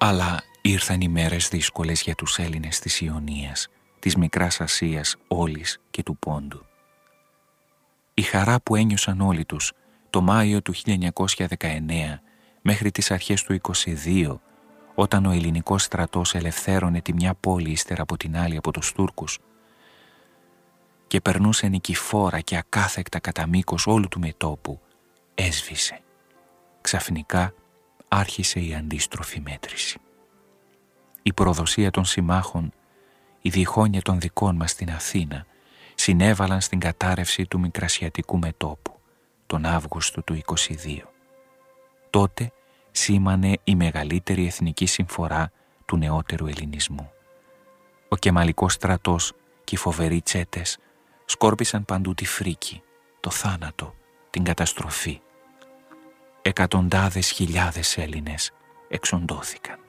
Αλλά ήρθαν οι μέρες δύσκολες για τους Έλληνες της Ιωνίας, της Μικράς Ασίας όλης και του Πόντου. Η χαρά που ένιωσαν όλοι τους το Μάιο του 1919 μέχρι τις αρχές του 22, όταν ο ελληνικός στρατός ελευθέρωνε τη μια πόλη ύστερα από την άλλη από τους Τούρκους και περνούσε νικηφόρα και ακάθεκτα κατά μήκος όλου του μετώπου, έσβησε. Ξαφνικά άρχισε η αντίστροφη μέτρηση. Η προδοσία των συμμάχων, η διχόνοια των δικών μας στην Αθήνα συνέβαλαν στην κατάρρευση του Μικρασιατικού μετώπου τον Αύγουστο του 22. Τότε σήμανε η μεγαλύτερη εθνική συμφορά του νεότερου ελληνισμού. Ο κεμαλικός στρατός και οι φοβεροί τσέτες σκόρπισαν παντού τη φρίκη, το θάνατο, την καταστροφή. Εκατοντάδες χιλιάδες Έλληνες εξοντώθηκαν.